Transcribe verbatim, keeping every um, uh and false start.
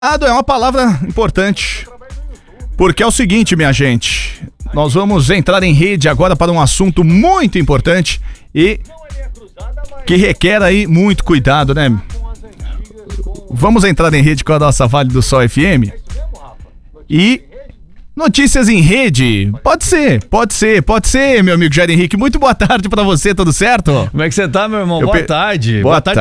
Cuidado é uma palavra importante, porque é o seguinte, minha gente, nós vamos entrar em rede agora para um assunto muito importante e que requer aí muito cuidado, né? Vamos entrar em rede com a nossa Vale do Sol F M e notícias em rede, pode ser, pode ser, pode ser, meu amigo Jair Henrique, muito boa tarde pra você, tudo certo? Como é que você tá, meu irmão? Eu Boa pe... tarde. Boa, boa tarde.